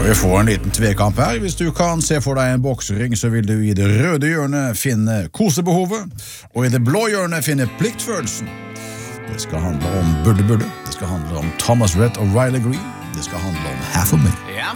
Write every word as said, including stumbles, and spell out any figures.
Vi får en liten tvekamp her. Hvis du kan se for deg en boksering, så vil du i det røde hjørnet finne kosebehovet, og i det blå hjørnet finne pliktfølelsen. Det skal handle om Burde Burde, det skal handle om Thomas Rhett og Riley Green, det skal handle om Half of Me. I'm